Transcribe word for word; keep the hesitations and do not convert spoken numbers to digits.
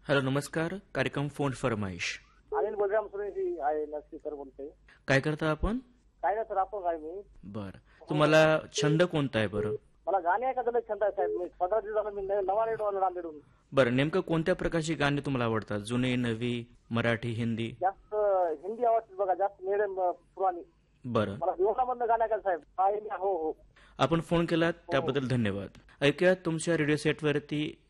Hello, नमस्कार. कार्यक्रम phone फरमाईश. Anil Balram Sureshi आहे नक्कीकर बोलते. काय करता आपण? काय नाही सर, आपण काय मी बर, तुम्हाला छंद कोणता आहे बरं? मला गाणे ऐकायचा छंद आहे साहेब. मी पंधरा दिवस झालं मी नवा रेडिओ नांदेडून. बरं, नेमकं कोणत्या प्रकारची गाणी तुम्हाला आवडतात? जुने, नवी, मराठी, हिंदी? जास्त हिंदी आवडते बघा, जास्त मिडियम पुराणी. बरं, मला दिवसामधनं गाणे ऐकायचं साहेब. काय हो हो आपण फोन केलात त्याबद्दल धन्यवाद. ऐकूया तुमच्या रेडिओ सेटवरती